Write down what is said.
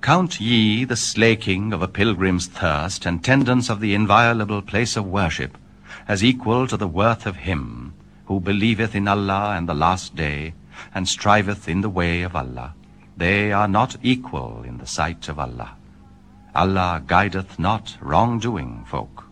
Count ye the slaking of a pilgrim's thirst and tendance of the inviolable place of worship as equal to the worth of him who believeth in Allah and the last day and striveth in the way of Allah. They are not equal in the sight of Allah. Allah guideth not wrong-doing folk.